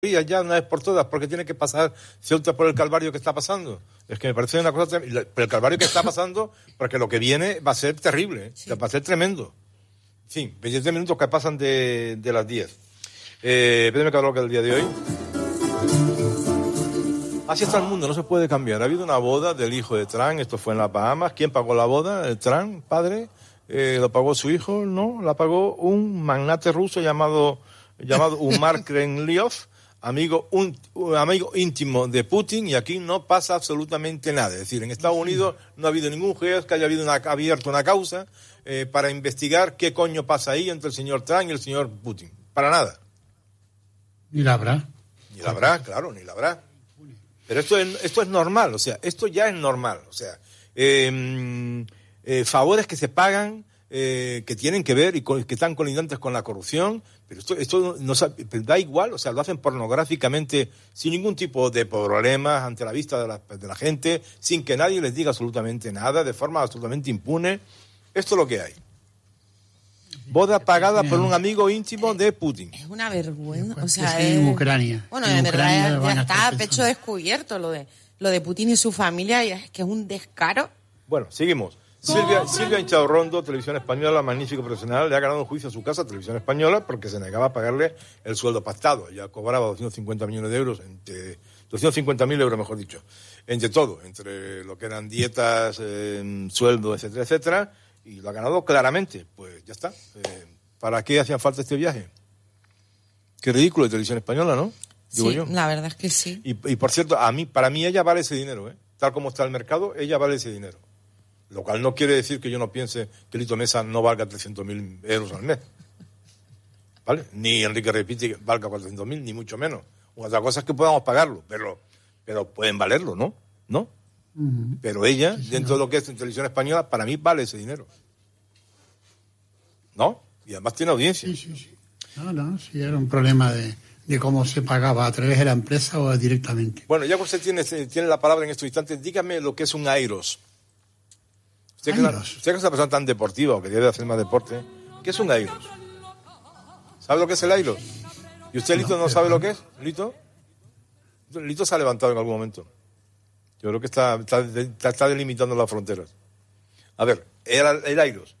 ya una vez por todas, porque tiene que pasar Ceuta por el calvario que está pasando. Es que me parece una cosa tremenda. Pero el calvario que está pasando, porque lo que viene va a ser terrible, ¿eh? Va a ser tremendo. En fin, 23 minutos que pasan de las 10. Pedro Mercado, que es el día de hoy. Así está el mundo, no se puede cambiar. Ha habido una boda del hijo de Trump, esto fue en las Bahamas. ¿Quién pagó la boda? ¿El Trump, padre? ¿Lo pagó su hijo? No, la pagó un magnate ruso llamado Umar Kremlov, amigo íntimo de Putin, y aquí no pasa absolutamente nada. Es decir, en Estados Unidos no ha habido ningún juez que haya abierto una causa para investigar qué coño pasa ahí entre el señor Trump y el señor Putin. Para nada. Ni la habrá. Ni la habrá, claro, ni la habrá. Pero esto es normal, o sea, esto ya es normal. O sea, favores que se pagan, que tienen que ver y que están colindantes con la corrupción, pero esto no da igual, o sea, lo hacen pornográficamente sin ningún tipo de problemas ante la vista de la gente, sin que nadie les diga absolutamente nada, de forma absolutamente impune. Esto es lo que hay. Boda pagada por un amigo íntimo de Putin. Es una vergüenza, o sea, en Ucrania. Bueno, en verdad ya está a pecho descubierto lo de Putin y su familia, y es que es un descaro. Bueno, seguimos. Silvia Inchaurrondo, Televisión Española, magnífico profesional, le ha ganado un juicio a su casa, Televisión Española, porque se negaba a pagarle el sueldo pactado. Ella cobraba 250 millones de euros, 250.000 euros, mejor dicho, entre todo, entre lo que eran dietas, sueldo, etcétera, etcétera, y lo ha ganado claramente. Pues ya está. ¿Para qué hacían falta este viaje? Qué ridículo de Televisión Española, ¿no? Digo sí, yo. La verdad es que sí. Y por cierto, para mí ella vale ese dinero, ¿eh? Tal como está el mercado, ella vale ese dinero. Lo cual no quiere decir que yo no piense que Lito Mesa no valga 300.000 euros al mes. ¿Vale? Ni Enrique Repite valga 400.000, ni mucho menos. Otra cosa es que podamos pagarlo, pero pueden valerlo, ¿no? ¿No? Uh-huh. Pero ella, sí, dentro de lo que es en Televisión Española, para mí vale ese dinero. ¿No? Y además tiene audiencia. Sí. No, sí, era un problema de cómo se pagaba, a través de la empresa o directamente. Bueno, ya que usted tiene la palabra en estos instantes, dígame lo que es un Airos. Usted que es una persona tan deportiva o que debe hacer más deporte, ¿qué es un Airos? ¿Sabe lo que es el Airos? ¿Y usted, Lito, no sabe lo que es? ¿Lito? Lito se ha levantado en algún momento. Yo creo que está delimitando las fronteras. A ver, el Airos.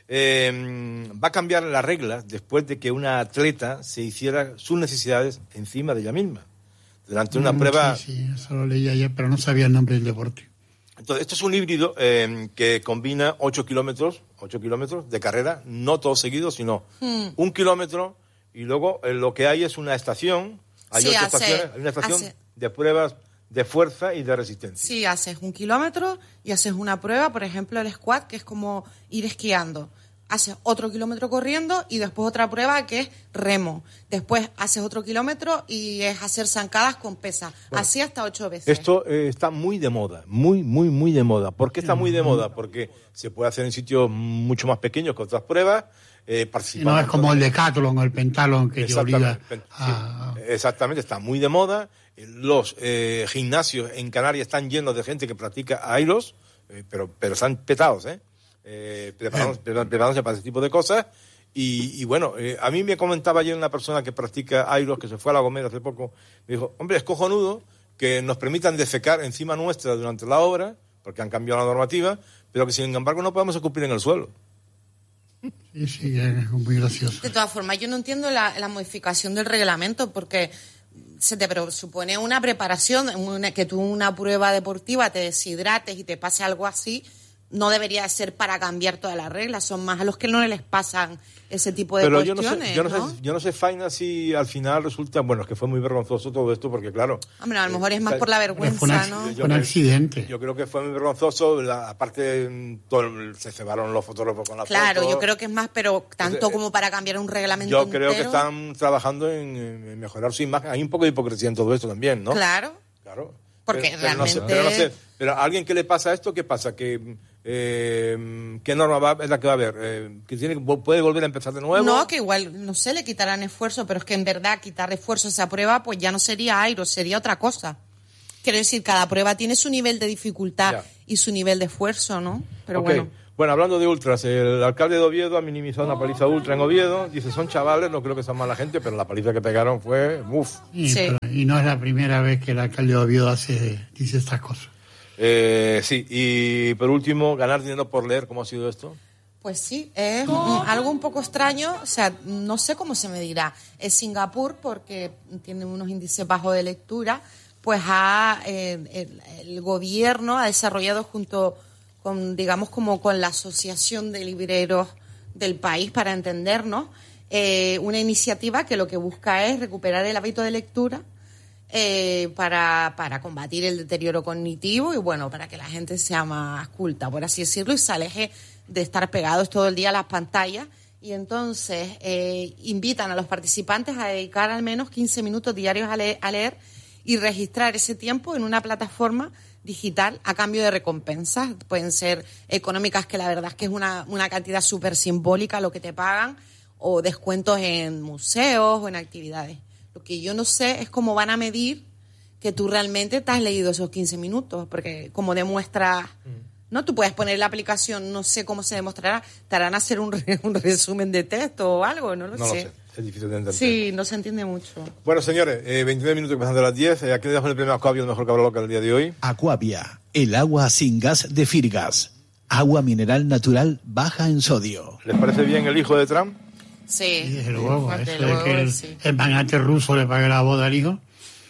Va a cambiar las reglas después de que una atleta se hiciera sus necesidades encima de ella misma. Durante una prueba... Sí, eso lo leí ayer, pero no sabía el nombre del deporte. Entonces, esto es un híbrido que combina 8 kilómetros de carrera, no todos seguidos, sino 1 kilómetro, y luego lo que hay es una estación, hay 8 estaciones, hay una estación de pruebas de fuerza y de resistencia. Sí, haces 1 kilómetro y haces una prueba, por ejemplo, el squat, que es como ir esquiando. Haces otro kilómetro corriendo y después otra prueba que es remo. Después haces otro kilómetro y es hacer zancadas con pesas. Bueno, así hasta 8 veces. Esto está muy de moda, muy de moda. ¿Por qué está muy de moda? Porque se puede hacer en sitios mucho más pequeños que otras pruebas. No es como el decathlon o el pentathlon que te obliga a... Sí, exactamente, está muy de moda. Los gimnasios en Canarias están llenos de gente que practica Airos, pero están petados, preparándose para ese tipo de cosas. Y bueno, a mí me comentaba ayer una persona que practica Airos, que se fue a La Gomera hace poco, me dijo, hombre, es cojonudo que nos permitan defecar encima nuestra durante la obra, porque han cambiado la normativa, pero que sin embargo no podemos escupir en el suelo. Sí, es muy gracioso. De todas formas, yo no entiendo la modificación del reglamento, porque se te supone una preparación, que tú una prueba deportiva te deshidrates y te pase algo así. No debería ser para cambiar todas las reglas, son más a los que no les pasan ese tipo de cuestiones. Yo no sé, Faina, si al final resulta, bueno, es que fue muy vergonzoso todo esto, porque claro... Hombre, a lo mejor es más por la vergüenza, ¿no? Fue un accidente. Yo creo que fue muy vergonzoso, aparte se cebaron los fotógrafos con la foto. Claro, yo creo que es más, pero tanto como para cambiar un reglamento yo creo que están trabajando en mejorar su imagen. Hay un poco de hipocresía en todo esto también, ¿no? Claro. Porque realmente... Pero a alguien que le pasa esto, ¿qué pasa? ¿Qué norma es la que va a haber? ¿Puede volver a empezar de nuevo? No, que igual, no sé, le quitarán esfuerzo, pero es que en verdad quitar esfuerzo a esa prueba, pues ya no sería Airos, sería otra cosa. Quiero decir, cada prueba tiene su nivel de dificultad y su nivel de esfuerzo, ¿no? Pero bueno. Bueno, hablando de ultras, el alcalde de Oviedo ha minimizado una paliza ultra en Oviedo. Dice, son chavales, no creo que sean mala gente, pero la paliza que pegaron fue... ¡Uf! Y no es la primera vez que el alcalde de Oviedo dice estas cosas. Sí, y por último, ganar dinero por leer, ¿cómo ha sido esto? Pues sí, es algo un poco extraño, o sea, no sé cómo se medirá. Es Singapur, porque tiene unos índices bajos de lectura, pues el gobierno ha desarrollado junto con, digamos, como con la Asociación de Libreros del país, para entendernos, una iniciativa que lo que busca es recuperar el hábito de lectura para combatir el deterioro cognitivo y, bueno, para que la gente sea más culta, por así decirlo, y se aleje de estar pegados todo el día a las pantallas. Y entonces invitan a los participantes a dedicar al menos 15 minutos diarios a leer y registrar ese tiempo en una plataforma digital a cambio de recompensas. Pueden ser económicas, que la verdad es que es una cantidad súper simbólica lo que te pagan, o descuentos en museos o en actividades. Lo que yo no sé es cómo van a medir que tú realmente te has leído esos 15 minutos, porque como demuestra... ¿No? Tú puedes poner la aplicación, no sé cómo se demostrará, te harán hacer un resumen de texto o algo, no lo sé. Es difícil de entender. Sí, no se entiende mucho. Bueno, señores, 29 minutos pasando las 10, aquí le dejamos el premio Aquavia, el mejor cabrón local del día de hoy. Aquavia, el agua sin gas de Firgas. Agua mineral natural baja en sodio. ¿Les parece bien el hijo de Trump? Sí. Desde luego, eso luego, de que el magnate ruso le pague la boda al hijo.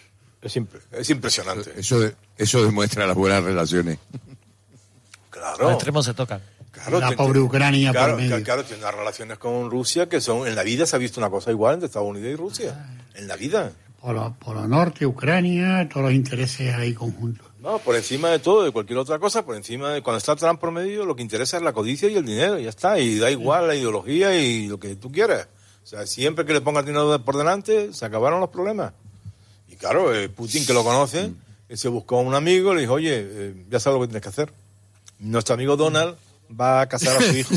Es impresionante. Eso demuestra las buenas relaciones. Claro. Los extremos se tocan. Claro, la pobre Ucrania por medio. Claro, tiene unas relaciones con Rusia que son... En la vida se ha visto una cosa igual entre Estados Unidos y Rusia. En la vida. Por lo norte, Ucrania, todos los intereses ahí conjuntos. No, por encima de todo, de cualquier otra cosa, por encima de... Cuando está Trump por medio, lo que interesa es la codicia y el dinero, y ya está. Y da igual la ideología y lo que tú quieras. O sea, siempre que le pongas dinero por delante, se acabaron los problemas. Y claro, Putin, que lo conoce, se buscó a un amigo, le dijo, oye, ya sabes lo que tienes que hacer. Nuestro amigo Donald va a casar a su hijo.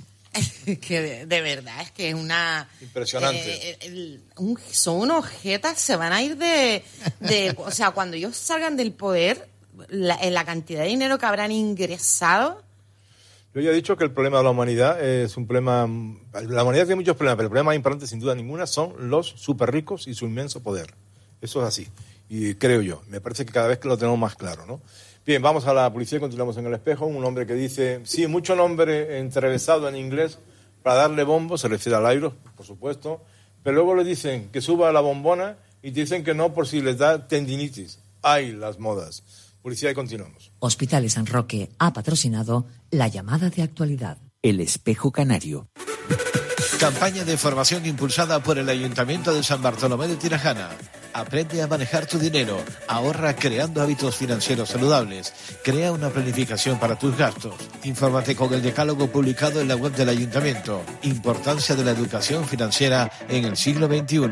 Que de verdad es que es una... Impresionante. Son unos jetas, se van a ir o sea, cuando ellos salgan del poder, la cantidad de dinero que habrán ingresado... Yo ya he dicho que el problema de la humanidad es un problema... La humanidad tiene muchos problemas, pero el problema más importante, sin duda ninguna, son los súper ricos y su inmenso poder. Eso es así. Y creo yo, me parece que cada vez que lo tenemos más claro, ¿no? Bien, vamos a la publicidad y continuamos en el espejo. Un hombre que dice, sí, mucho nombre entrevistado en inglés para darle bombo, se refiere al aire, por supuesto, pero luego le dicen que suba a la bombona y te dicen que no por si les da tendinitis. ¡Ay, las modas! Publicidad y continuamos. Hospitales San Roque ha patrocinado la llamada de actualidad. El Espejo Canario. Campaña de formación impulsada por el Ayuntamiento de San Bartolomé de Tirajana. Aprende a manejar tu dinero, ahorra creando hábitos financieros saludables, crea una planificación para tus gastos. Infórmate con el decálogo publicado en la web del Ayuntamiento. Importancia de la educación financiera en el siglo XXI.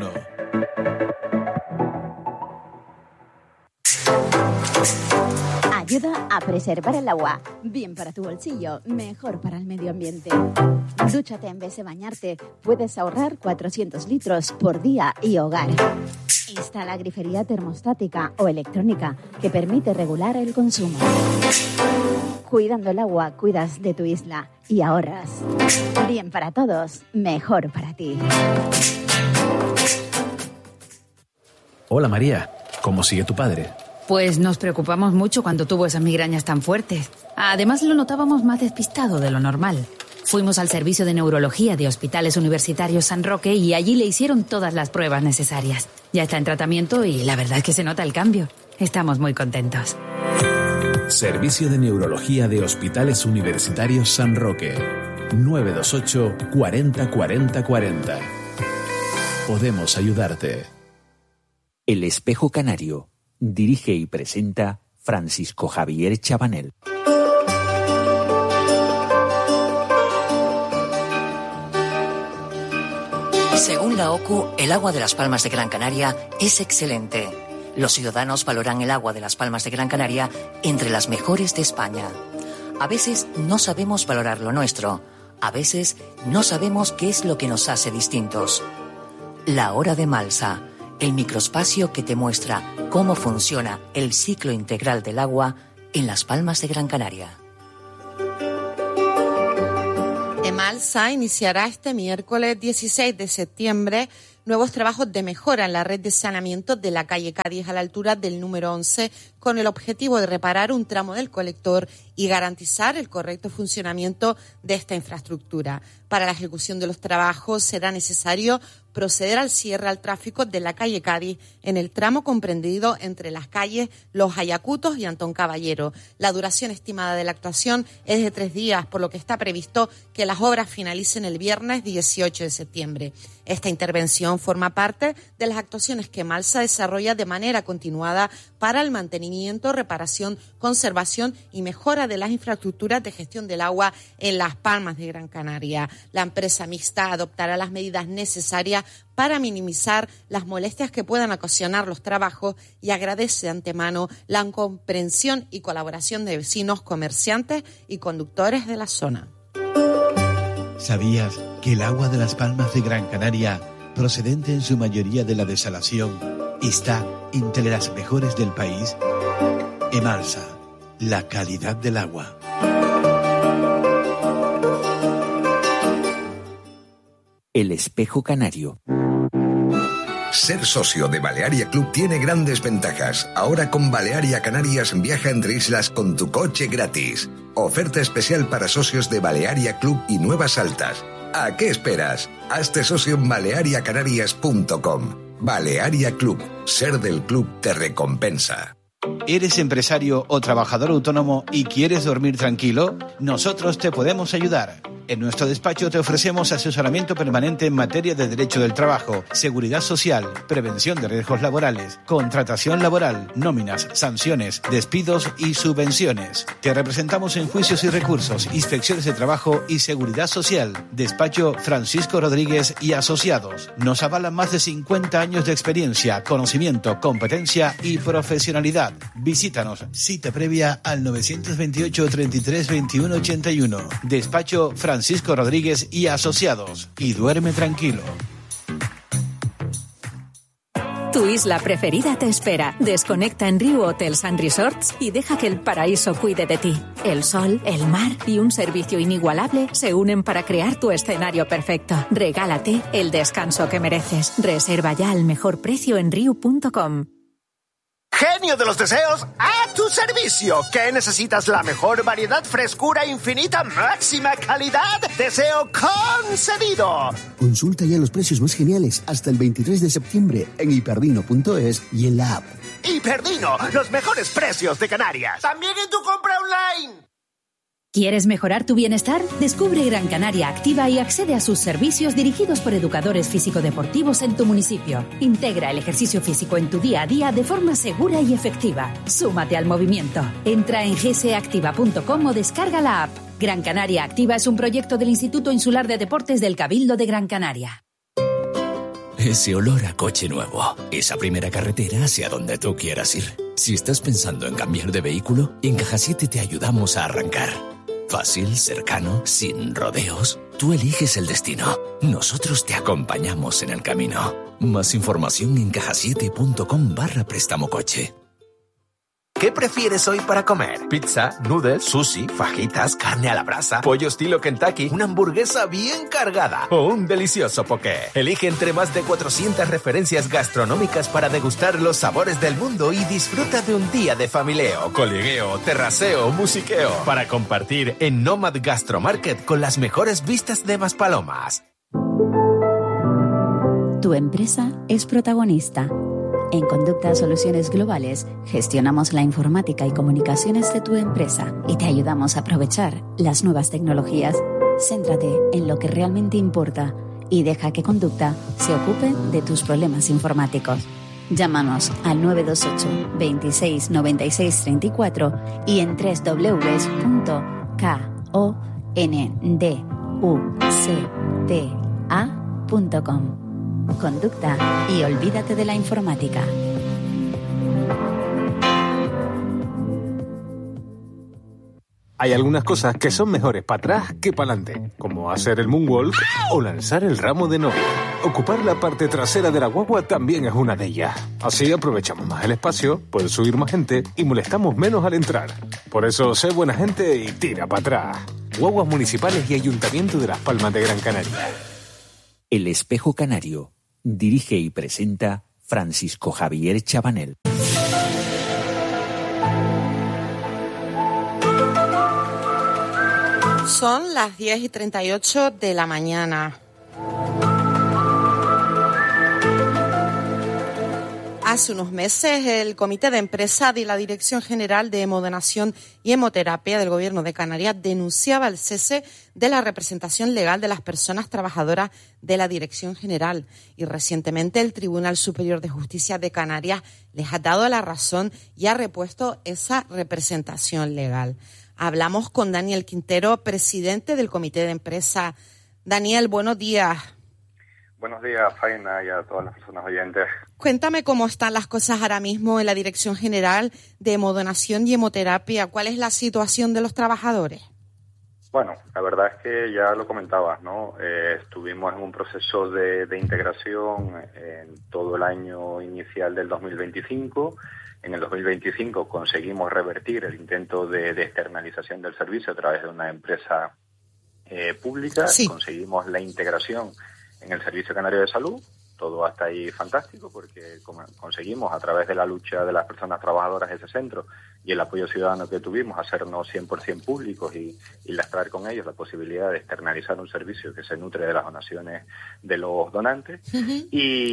Ayuda a preservar el agua. Bien para tu bolsillo, mejor para el medio ambiente. Dúchate en vez de bañarte. Puedes ahorrar 400 litros por día y hogar. Instala grifería termostática o electrónica que permite regular el consumo. Cuidando el agua, cuidas de tu isla y ahorras. Bien para todos, mejor para ti. Hola María, ¿cómo sigue tu padre? Pues nos preocupamos mucho cuando tuvo esas migrañas tan fuertes. Además lo notábamos más despistado de lo normal. Fuimos al servicio de neurología de Hospitales Universitarios San Roque y allí le hicieron todas las pruebas necesarias. Ya está en tratamiento y la verdad es que se nota el cambio. Estamos muy contentos. Servicio de Neurología de Hospitales Universitarios San Roque. 928 40 40 40. Podemos ayudarte. El Espejo Canario. Dirige y presenta Francisco Javier Chabanel. Según la OCU, el agua de Las Palmas de Gran Canaria es excelente. Los ciudadanos valoran el agua de Las Palmas de Gran Canaria entre las mejores de España. A veces no sabemos valorar lo nuestro. A veces no sabemos qué es lo que nos hace distintos. La Hora de Malsa, el microespacio que te muestra cómo funciona el ciclo integral del agua en Las Palmas de Gran Canaria. EMALSA iniciará este miércoles 16 de septiembre nuevos trabajos de mejora en la red de saneamiento de la calle Cádiz a la altura del número 11, con el objetivo de reparar un tramo del colector y garantizar el correcto funcionamiento de esta infraestructura. Para la ejecución de los trabajos será necesario proceder al cierre al tráfico de la calle Cádiz en el tramo comprendido entre las calles Los Ayacutos y Antón Caballero. La duración estimada de la actuación es de 3 días, por lo que está previsto que las obras finalicen el viernes 18 de septiembre. Esta intervención forma parte de las actuaciones que EMALSA desarrolla de manera continuada para el mantenimiento, reparación, conservación y mejora de las infraestructuras de gestión del agua en Las Palmas de Gran Canaria. La empresa mixta adoptará las medidas necesarias para minimizar las molestias que puedan ocasionar los trabajos y agradece de antemano la comprensión y colaboración de vecinos, comerciantes y conductores de la zona. ¿Sabías que el agua de Las Palmas de Gran Canaria, procedente en su mayoría de la desalación, está entre las mejores del país? EMALSA, la calidad del agua. El espejo canario. Ser socio de Balearia Club tiene grandes ventajas. Ahora con Balearia Canarias viaja entre islas con tu coche gratis. Oferta especial para socios de Balearia Club y Nuevas Altas. ¿A qué esperas? Hazte socio en baleariacanarias.com. Balearia Club. Ser del club te recompensa. ¿Eres empresario o trabajador autónomo y quieres dormir tranquilo? Nosotros te podemos ayudar. En nuestro despacho te ofrecemos asesoramiento permanente en materia de derecho del trabajo, seguridad social, prevención de riesgos laborales, contratación laboral, nóminas, sanciones, despidos y subvenciones. Te representamos en juicios y recursos, inspecciones de trabajo y seguridad social. Despacho Francisco Rodríguez y Asociados. Nos avalan más de 50 años de experiencia, conocimiento, competencia y profesionalidad. Visítanos. Cita previa al 928 33 21 81. Despacho Francisco Rodríguez y Asociados. Y duerme tranquilo. Tu isla preferida te espera. Desconecta en Riu Hotels and Resorts y deja que el paraíso cuide de ti. El sol, el mar y un servicio inigualable se unen para crear tu escenario perfecto. Regálate el descanso que mereces. Reserva ya al mejor precio en riu.com. Genio de los deseos, a tu servicio. ¿Qué necesitas? La mejor variedad, frescura infinita, máxima calidad. Deseo concedido. Consulta ya los precios más geniales hasta el 23 de septiembre en hiperdino.es y en la app. Hiperdino, los mejores precios de Canarias. También en tu compra online. ¿Quieres mejorar tu bienestar? Descubre Gran Canaria Activa y accede a sus servicios dirigidos por educadores físico-deportivos en tu municipio. Integra el ejercicio físico en tu día a día de forma segura y efectiva. Súmate al movimiento. Entra en gsactiva.com o descarga la app. Gran Canaria Activa es un proyecto del Instituto Insular de Deportes del Cabildo de Gran Canaria. Ese olor a coche nuevo, esa primera carretera hacia donde tú quieras ir. Si estás pensando en cambiar de vehículo, en Caja 7 te ayudamos a arrancar. Fácil, cercano, sin rodeos. Tú eliges el destino. Nosotros te acompañamos en el camino. Más información en cajasiete.com/préstamo coche. ¿Qué prefieres hoy para comer? ¿Pizza, noodles, sushi, fajitas, carne a la brasa, pollo estilo Kentucky, una hamburguesa bien cargada o un delicioso poké? Elige entre más de 400 referencias gastronómicas para degustar los sabores del mundo y disfruta de un día de familieo, coligueo, terraceo, musiqueo para compartir en Nomad Gastromarket con las mejores vistas de Maspalomas. Tu empresa es protagonista. En Conducta Soluciones Globales gestionamos la informática y comunicaciones de tu empresa y te ayudamos a aprovechar las nuevas tecnologías. Céntrate en lo que realmente importa y deja que Conducta se ocupe de tus problemas informáticos. Llámanos al 928 26 96 34 y en www.konducta.com. Conducta y olvídate de la informática. Hay algunas cosas que son mejores para atrás que para adelante, como hacer el moonwalk o lanzar el ramo de novia. Ocupar la parte trasera de la guagua también es una de ellas. Así aprovechamos más el espacio, puede subir más gente y molestamos menos al entrar. Por eso sé buena gente y tira para atrás. Guaguas municipales y Ayuntamiento de Las Palmas de Gran Canaria. El Espejo Canario. Dirige y presenta Francisco Javier Chabanel. Son las 10:38 de la mañana. Hace unos meses, el Comité de Empresa de la Dirección General de Hemodonación y Hemoterapia del Gobierno de Canarias denunciaba el cese de la representación legal de las personas trabajadoras de la Dirección General. Y recientemente el Tribunal Superior de Justicia de Canarias les ha dado la razón y ha repuesto esa representación legal. Hablamos con Daniel Quintero, presidente del Comité de Empresa. Daniel, buenos días. Buenos días, Faina, y a todas las personas oyentes. Cuéntame cómo están las cosas ahora mismo en la Dirección General de Hemodonación y Hemoterapia. ¿Cuál es la situación de los trabajadores? Bueno, la verdad es que ya lo comentabas, ¿no? Estuvimos en un proceso de integración en todo el año inicial del 2025. En el 2025 conseguimos revertir el intento de externalización del servicio a través de una empresa pública. Sí. Conseguimos la integración en el Servicio Canario de Salud. Todo hasta ahí fantástico, porque conseguimos a través de la lucha de las personas trabajadoras de ese centro y el apoyo ciudadano que tuvimos hacernos 100% públicos y lastrar con ellos la posibilidad de externalizar un servicio que se nutre de las donaciones de los donantes. Uh-huh.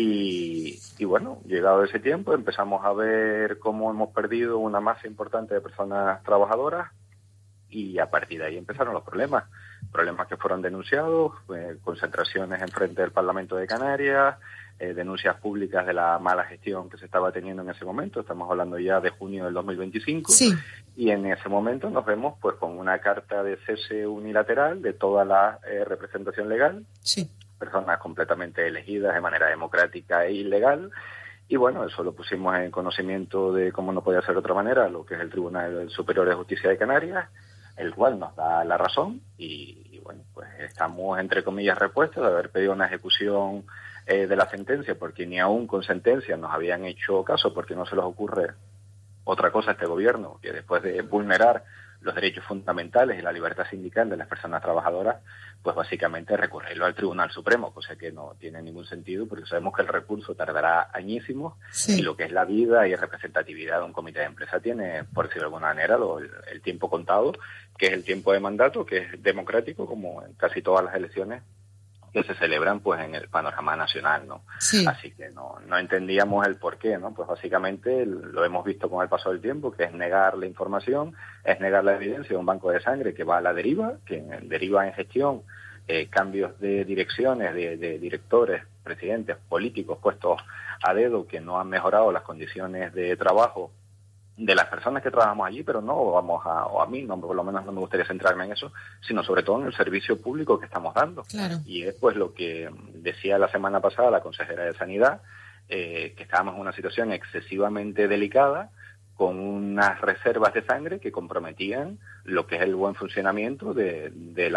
Y bueno, llegado ese tiempo empezamos a ver cómo hemos perdido una masa importante de personas trabajadoras y a partir de ahí empezaron los problemas que fueron denunciados, concentraciones en frente del Parlamento de Canarias, denuncias públicas de la mala gestión que se estaba teniendo en ese momento. Estamos hablando ya de junio del 2025. Sí. Y en ese momento nos vemos pues con una carta de cese unilateral de toda la representación legal. Sí. Personas completamente elegidas de manera democrática e ilegal. Y bueno, eso lo pusimos en conocimiento de, cómo no podía ser de otra manera, lo que es el Tribunal Superior de Justicia de Canarias, el cual nos da la razón y bueno, pues estamos entre comillas repuestos de haber pedido una ejecución de la sentencia, porque ni aún con sentencia nos habían hecho caso, porque no se les ocurre otra cosa a este gobierno que después de vulnerar los derechos fundamentales y la libertad sindical de las personas trabajadoras, pues básicamente recurrirlo al Tribunal Supremo, cosa que no tiene ningún sentido, porque sabemos que el recurso tardará añísimos. Sí. Y lo que es la vida y representatividad de un comité de empresa tiene, por decirlo de alguna manera, el tiempo contado, que es el tiempo de mandato, que es democrático, como en casi todas las elecciones que se celebran pues en el panorama nacional, ¿no? Sí. Así que no entendíamos el porqué, ¿no? Pues básicamente lo hemos visto con el paso del tiempo, que es negar la información, es negar la evidencia de un banco de sangre que va a la deriva, que deriva en gestión, cambios de direcciones, de directores, presidentes, políticos puestos a dedo que no han mejorado las condiciones de trabajo de las personas que trabajamos allí, pero no vamos o a mí, no, por lo menos no me gustaría centrarme en eso, sino sobre todo en el servicio público que estamos dando. Claro. Y es pues lo que decía la semana pasada la consejera de Sanidad, que estábamos en una situación excesivamente delicada, con unas reservas de sangre que comprometían lo que es el buen funcionamiento de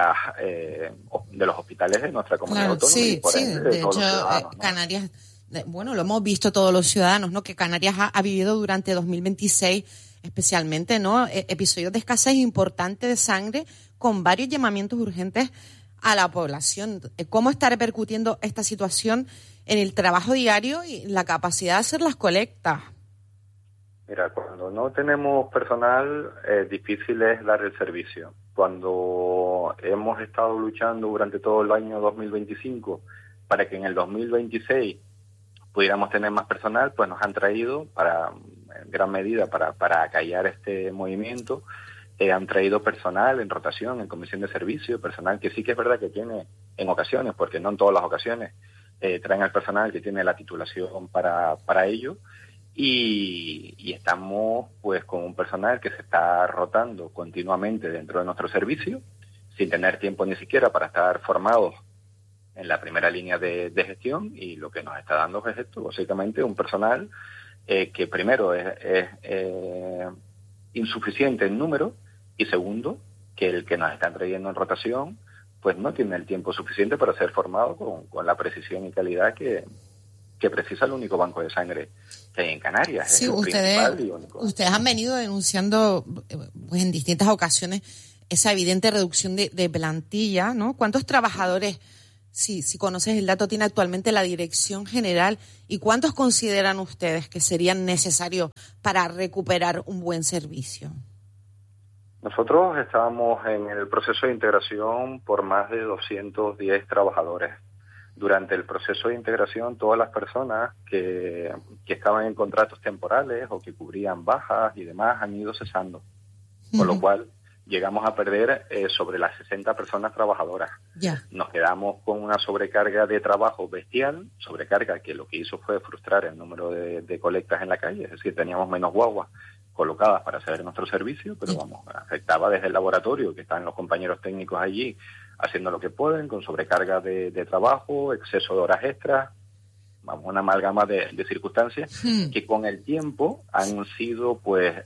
los hospitales de nuestra comunidad autónoma. Sí, y por ende, de hecho, ¿no? Canarias... Bueno, lo hemos visto todos los ciudadanos, ¿no? Que Canarias ha vivido durante 2026 especialmente, ¿no? Episodios de escasez importante de sangre con varios llamamientos urgentes a la población. ¿Cómo está repercutiendo esta situación en el trabajo diario y la capacidad de hacer las colectas? Mira, cuando no tenemos personal, difícil es dar el servicio. Cuando hemos estado luchando durante todo el año 2025 para que en el 2026 pudiéramos tener más personal, pues nos han traído, en gran medida, para acallar este movimiento, han traído personal en rotación, en comisión de servicio, personal que sí que es verdad que tiene en ocasiones, porque no en todas las ocasiones, traen al personal que tiene la titulación para ello, y estamos pues con un personal que se está rotando continuamente dentro de nuestro servicio, sin tener tiempo ni siquiera para estar formados en la primera línea de gestión, y lo que nos está dando es esto, básicamente un personal que primero es insuficiente en número, y segundo, que el que nos están trayendo en rotación pues no tiene el tiempo suficiente para ser formado con la precisión y calidad que precisa el único banco de sangre que hay en Canarias. Sí, ustedes han venido denunciando pues en distintas ocasiones esa evidente reducción de plantilla, ¿no? ¿Cuántos trabajadores, si conoces el dato, tiene actualmente la Dirección General y cuántos consideran ustedes que serían necesarios para recuperar un buen servicio? Nosotros estábamos en el proceso de integración por más de 210 trabajadores. Durante el proceso de integración, todas las personas que estaban en contratos temporales o que cubrían bajas y demás han ido cesando. Con lo cual, llegamos a perder sobre las 60 personas trabajadoras. Nos quedamos con una sobrecarga de trabajo bestial, sobrecarga que lo que hizo fue frustrar el número de colectas en la calle, es decir, teníamos menos guaguas colocadas para hacer nuestro servicio, pero afectaba desde el laboratorio, que están los compañeros técnicos allí haciendo lo que pueden, con sobrecarga de trabajo, exceso de horas extras, una amalgama de circunstancias que con el tiempo han sido,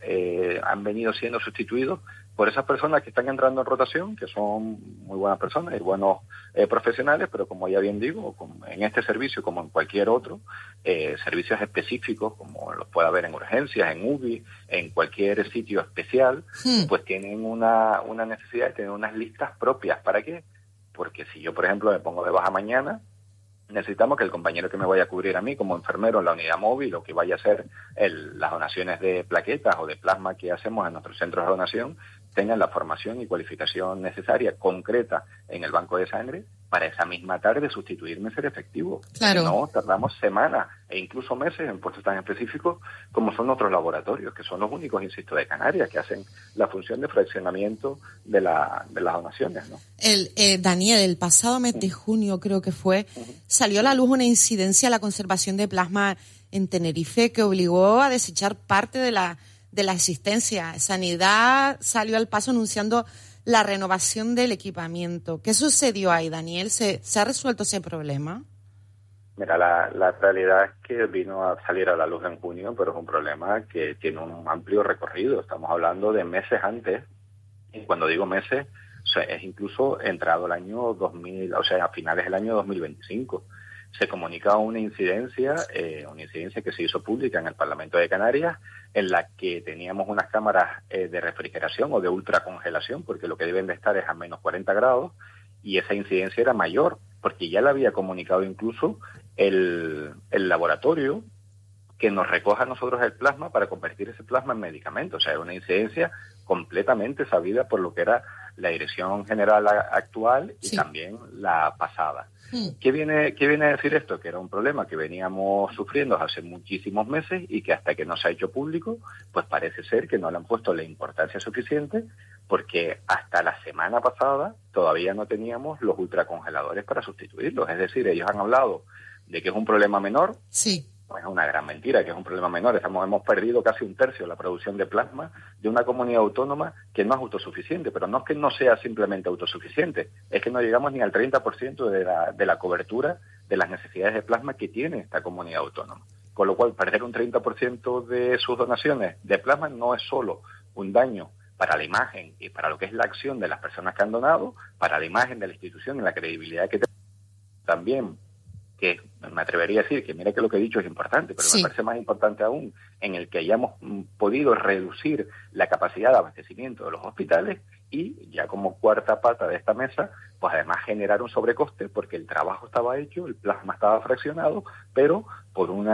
han venido siendo sustituidos por esas personas que están entrando en rotación, que son muy buenas personas y buenos profesionales, pero como ya bien digo, en este servicio, como en cualquier otro, servicios específicos, como los puede haber en urgencias, en UBI, en cualquier sitio especial, pues tienen una necesidad de tener unas listas propias. ¿Para qué? Porque si yo, por ejemplo, me pongo de baja mañana, necesitamos que el compañero que me vaya a cubrir a mí como enfermero en la unidad móvil o que vaya a hacer las donaciones de plaquetas o de plasma que hacemos en nuestros centros de donación tengan la formación y cualificación necesaria, concreta, en el banco de sangre para esa misma tarde sustituirme y ser efectivo. Claro. No, tardamos semanas e incluso meses en puestos tan específicos como son otros laboratorios, que son los únicos, insisto, de Canarias, que hacen la función de fraccionamiento de las donaciones, ¿no? Daniel, el pasado mes de junio, creo que fue, salió a la luz una incidencia a la conservación de plasma en Tenerife que obligó a desechar parte de la existencia. Sanidad salió al paso anunciando la renovación del equipamiento. ¿Qué sucedió ahí, Daniel? ¿Se ha resuelto ese problema? Mira, la realidad es que vino a salir a la luz en junio, pero es un problema que tiene un amplio recorrido. Estamos hablando de meses antes, y cuando digo meses, es incluso entrado el año 2000, o sea, a finales del año 2025. Se comunica una incidencia que se hizo pública en el Parlamento de Canarias, en la que teníamos unas cámaras de refrigeración o de ultracongelación, porque lo que deben de estar es a menos 40 grados, y esa incidencia era mayor, porque ya le había comunicado incluso el laboratorio que nos recoja a nosotros el plasma para convertir ese plasma en medicamento. O sea, era una incidencia completamente sabida por lo que era la Dirección General actual y también la pasada. ¿Qué viene a decir esto? Que era un problema que veníamos sufriendo hace muchísimos meses y que hasta que no se ha hecho público, pues parece ser que no le han puesto la importancia suficiente, porque hasta la semana pasada todavía no teníamos los ultracongeladores para sustituirlos. Es decir, ellos han hablado de que es un problema menor. Sí. Pues es una gran mentira, que es un problema menor. Hemos perdido casi un tercio de la producción de plasma de una comunidad autónoma que no es autosuficiente, pero no es que no sea simplemente autosuficiente, es que no llegamos ni al 30% de la cobertura de las necesidades de plasma que tiene esta comunidad autónoma. Con lo cual, perder un 30% de sus donaciones de plasma no es solo un daño para la imagen y para lo que es la acción de las personas que han donado, para la imagen de la institución y la credibilidad que también, que me atrevería a decir que mira que lo que he dicho es importante, pero me parece más importante aún en el que hayamos podido reducir la capacidad de abastecimiento de los hospitales y ya como cuarta pata de esta mesa, pues además generar un sobrecoste porque el trabajo estaba hecho, el plasma estaba fraccionado, pero por un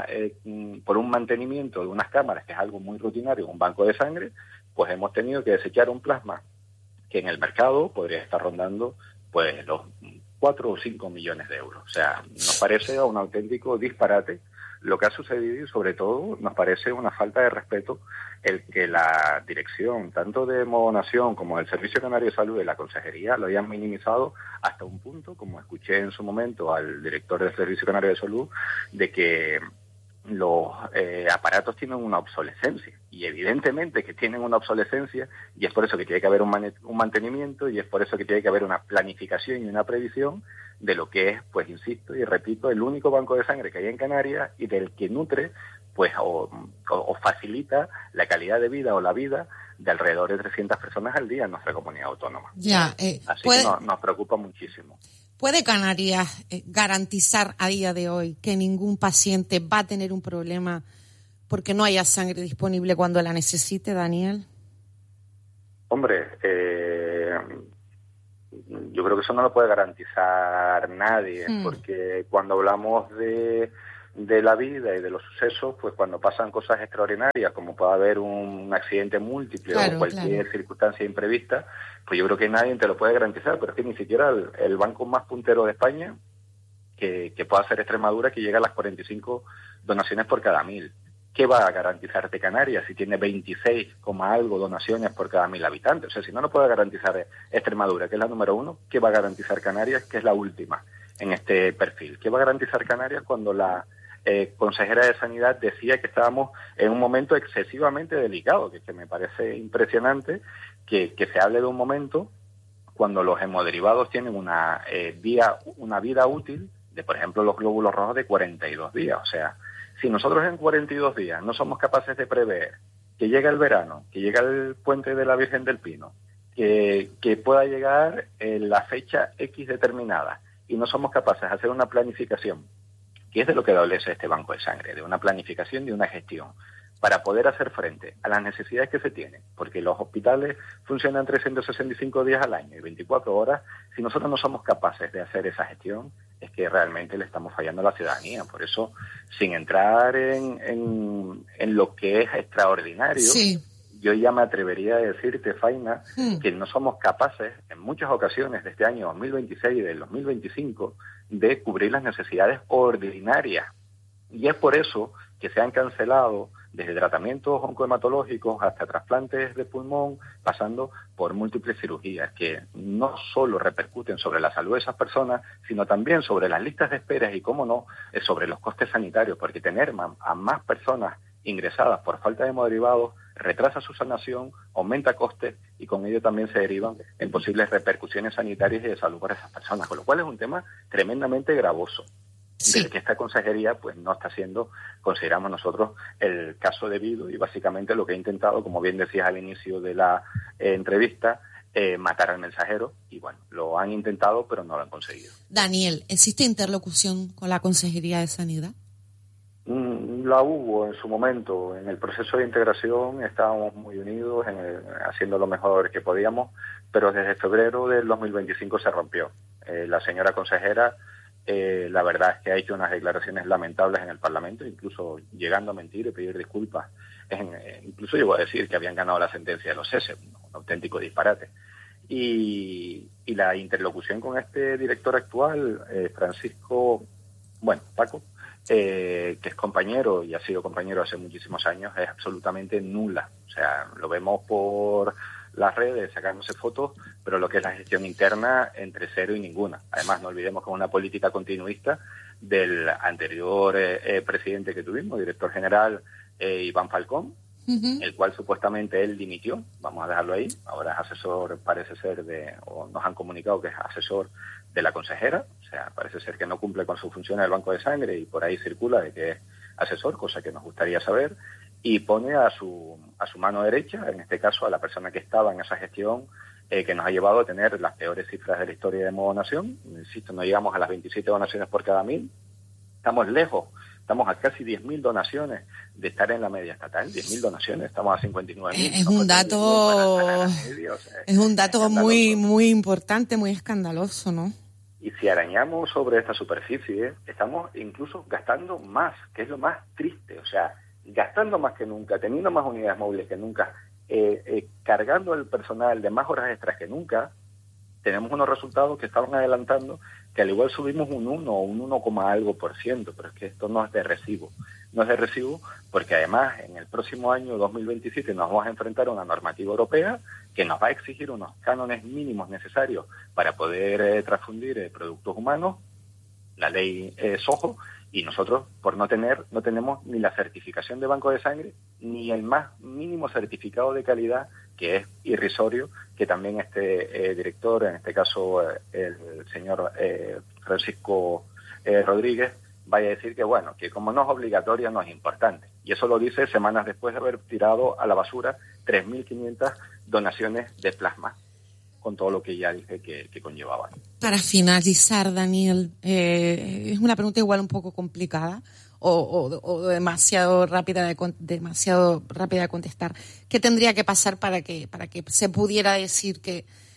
mantenimiento de unas cámaras, que es algo muy rutinario, un banco de sangre, pues hemos tenido que desechar un plasma que en el mercado podría estar rondando pues los 4 o 5 millones de euros. O sea, nos parece un auténtico disparate lo que ha sucedido y sobre todo nos parece una falta de respeto el que la dirección, tanto de Modonación como del Servicio Canario de Salud y la Consejería, lo hayan minimizado hasta un punto, como escuché en su momento al director del Servicio Canario de Salud, de que los aparatos tienen una obsolescencia, y evidentemente que tienen una obsolescencia, y es por eso que tiene que haber un mantenimiento, y es por eso que tiene que haber una planificación y una previsión de lo que es, pues insisto y repito, el único banco de sangre que hay en Canarias y del que nutre pues o facilita la calidad de vida o la vida de alrededor de 300 personas al día en nuestra comunidad autónoma. Así que nos preocupa muchísimo. ¿Puede Canarias garantizar a día de hoy que ningún paciente va a tener un problema porque no haya sangre disponible cuando la necesite, Daniel? Hombre, yo creo que eso no lo puede garantizar nadie, porque cuando hablamos de la vida y de los sucesos, pues cuando pasan cosas extraordinarias, como puede haber un accidente múltiple o cualquier circunstancia imprevista, pues yo creo que nadie te lo puede garantizar, pero es que ni siquiera el banco más puntero de España, que pueda ser Extremadura, que llega a las 45 donaciones por cada 1.000. ¿Qué va a garantizarte Canarias si tiene 26, algo donaciones por cada 1.000 habitantes? O sea, si no puede garantizar Extremadura, que es la número 1, ¿qué va a garantizar Canarias, que es la última en este perfil? ¿Qué va a garantizar Canarias cuando la consejera de Sanidad decía que estábamos en un momento excesivamente delicado? Que me parece impresionante que se hable de un momento cuando los hemoderivados tienen una vida útil de, por ejemplo, los glóbulos rojos de 42 días. O sea, si nosotros en 42 días no somos capaces de prever que llega el verano, que llega el puente de la Virgen del Pino, que pueda llegar la fecha X determinada, y no somos capaces de hacer una planificación, que es de lo que adolece este banco de sangre, de una planificación, de una gestión, para poder hacer frente a las necesidades que se tienen, porque los hospitales funcionan 365 días al año y 24 horas. Si nosotros no somos capaces de hacer esa gestión, es que realmente le estamos fallando a la ciudadanía. Por eso, sin entrar en lo que es extraordinario, yo ya me atrevería a decirte, Faina, que no somos capaces, en muchas ocasiones de este año 2026 y del 2025, de cubrir las necesidades ordinarias. Y es por eso que se han cancelado desde tratamientos oncohematológicos hasta trasplantes de pulmón, pasando por múltiples cirugías que no solo repercuten sobre la salud de esas personas, sino también sobre las listas de esperas y, cómo no, sobre los costes sanitarios, porque tener a más personas ingresadas por falta de hemoderivados retrasa su sanación, aumenta costes y con ello también se derivan en posibles repercusiones sanitarias y de salud para esas personas, con lo cual es un tema tremendamente gravoso. Del que esta consejería pues no está haciendo, consideramos nosotros, el caso debido, y básicamente lo que ha intentado, como bien decías al inicio de la entrevista, matar al mensajero, y bueno, lo han intentado pero no lo han conseguido. Daniel, ¿existe interlocución con la Consejería de Sanidad? La hubo en su momento. En el proceso de integración estábamos muy unidos, haciendo lo mejor que podíamos, pero desde febrero del 2025 se rompió. La señora consejera, la verdad es que ha hecho unas declaraciones lamentables en el Parlamento, incluso llegando a mentir y pedir disculpas. Incluso llegó a decir que habían ganado la sentencia de los CESE, un auténtico disparate. Y la interlocución con este director actual, Paco, que es compañero y ha sido compañero hace muchísimos años, es absolutamente nula. O sea, lo vemos por las redes sacándose fotos, pero lo que es la gestión interna, entre cero y ninguna. Además, no olvidemos que es una política continuista del anterior presidente que tuvimos, director general Iván Falcón, el cual supuestamente él dimitió, vamos a dejarlo ahí. Ahora es asesor, parece ser, o nos han comunicado que es asesor de la consejera. O sea, parece ser que no cumple con su función en el banco de sangre y por ahí circula de que es asesor, cosa que nos gustaría saber, y pone a su mano derecha, en este caso a la persona que estaba en esa gestión, que nos ha llevado a tener las peores cifras de la historia de Modonación. Insisto, no llegamos a las 27 donaciones por cada 1.000. Estamos lejos, estamos a casi 10.000 donaciones de estar en la media estatal. 10.000 donaciones, estamos a 59.000. Es un dato muy, muy importante, muy escandaloso, ¿no? Y si arañamos sobre esta superficie, estamos incluso gastando más, que es lo más triste. O sea, gastando más que nunca, teniendo más unidades móviles que nunca, cargando el personal de más horas extras que nunca, tenemos unos resultados que estaban adelantando que al igual subimos un 1 o un 1, algo por ciento, pero es que esto no es de recibo. No es de recibo porque además en el próximo año 2027 nos vamos a enfrentar a una normativa europea que nos va a exigir unos cánones mínimos necesarios para poder transfundir productos humanos, la ley SOHO, y nosotros no tenemos ni la certificación de banco de sangre ni el más mínimo certificado de calidad, que es irrisorio, que también este director, en este caso el señor Francisco Rodríguez, vaya a decir que bueno, que como no es obligatoria no es importante. Y eso lo dice semanas después de haber tirado a la basura 3.500 donaciones de plasma, con todo lo que ya dije que conllevaba. Para finalizar, Daniel, es una pregunta igual un poco complicada o demasiado rápida de contestar. ¿Qué tendría que pasar para que se pudiera decir que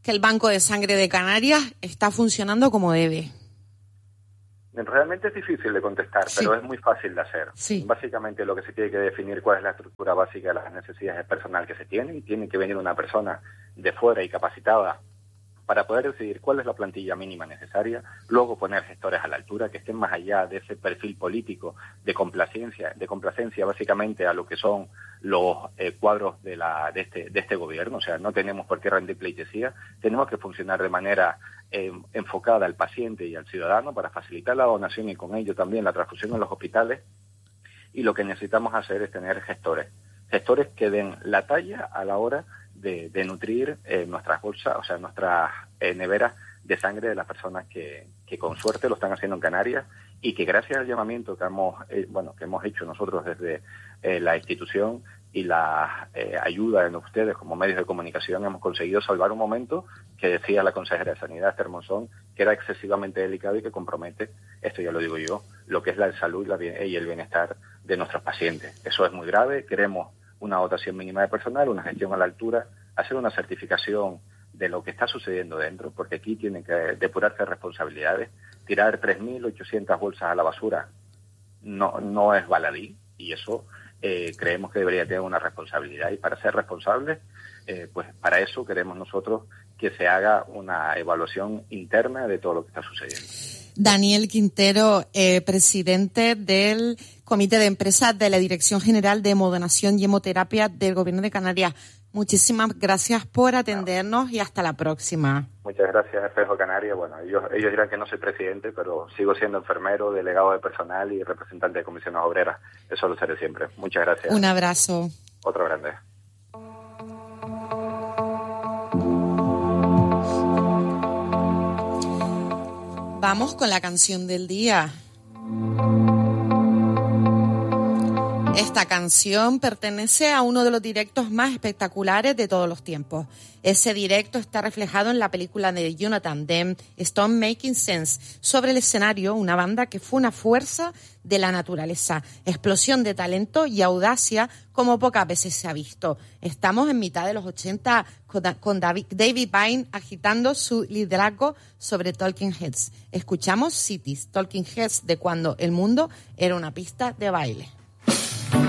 que el Banco de Sangre de Canarias está funcionando como debe? Realmente es difícil de contestar, pero es muy fácil de hacer. Básicamente lo que se tiene que definir cuál es la estructura básica de las necesidades personal que se tienen, y tiene que venir una persona de fuera y capacitada para poder decidir cuál es la plantilla mínima necesaria, luego poner gestores a la altura que estén más allá de ese perfil político de complacencia básicamente a lo que son los cuadros de este gobierno. O sea, no tenemos por qué rendir pleitesía, tenemos que funcionar de manera enfocada al paciente y al ciudadano para facilitar la donación y con ello también la transfusión en los hospitales, y lo que necesitamos hacer es tener gestores que den la talla a la hora de nutrir nuestras bolsas, o sea, nuestras neveras de sangre de las personas que con suerte lo están haciendo en Canarias, y que gracias al llamamiento que hemos hecho nosotros desde la institución y la ayuda de ustedes como medios de comunicación, hemos conseguido salvar un momento que decía la consejera de Sanidad, Esther Monzón, que era excesivamente delicado y que compromete, esto ya lo digo yo, lo que es la salud y el bienestar de nuestros pacientes. Eso es muy grave. Queremos una dotación mínima de personal, una gestión a la altura, hacer una certificación de lo que está sucediendo dentro, porque aquí tienen que depurarse responsabilidades. Tirar 3.800 bolsas a la basura no es baladí, y eso creemos que debería tener una responsabilidad, y para ser responsables, pues para eso queremos nosotros que se haga una evaluación interna de todo lo que está sucediendo. Daniel Quintero, presidente del Comité de Empresas de la Dirección General de Hemodonación y Hemoterapia del Gobierno de Canarias. Muchísimas gracias por atendernos y hasta la próxima. Muchas gracias, Espejo Canaria. Bueno, ellos dirán que no soy presidente, pero sigo siendo enfermero, delegado de personal y representante de comisiones obreras. Eso lo seré siempre. Muchas gracias. Un abrazo. Otro grande. Vamos con la canción del día. Esta canción pertenece a uno de los directos más espectaculares de todos los tiempos. Ese directo está reflejado en la película de Jonathan Demme, Stop Making Sense, sobre el escenario, una banda que fue una fuerza de la naturaleza, explosión de talento y audacia como pocas veces se ha visto. Estamos en mitad de los 80 con David Byrne agitando su liderazgo sobre Talking Heads. Escuchamos Cities, Talking Heads, de cuando el mundo era una pista de baile.